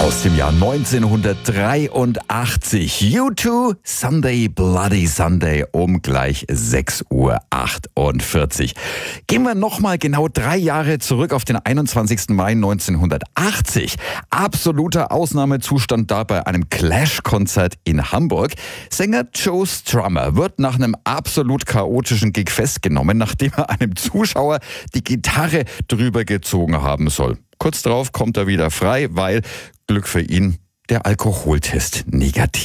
Aus dem Jahr 1983. U2, Sunday Bloody Sunday um gleich 6:48 Uhr. Gehen wir nochmal genau 3 Jahre zurück auf den 21. Mai 1980. Absoluter Ausnahmezustand da bei einem Clash-Konzert in Hamburg. Sänger Joe Strummer wird nach einem absolut chaotischen Gig festgenommen, nachdem er einem Zuschauer die Gitarre drüber gezogen haben soll. Kurz darauf kommt er wieder frei, weil, Glück für ihn, der Alkoholtest negativ